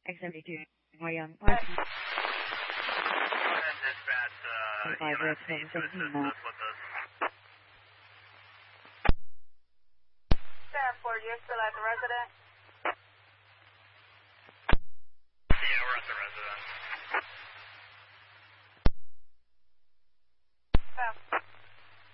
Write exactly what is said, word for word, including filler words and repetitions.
X seventy-two, Young Park. Go ahead and dispatch, uh, five E M S seven to seventeen assist now. us with this. Stanford, you're still at the resident? Yeah, we're at the residence.